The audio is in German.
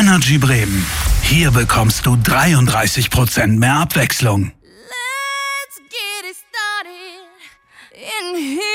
Energy Bremen. Hier bekommst du 33% mehr Abwechslung. Let's get it started in here.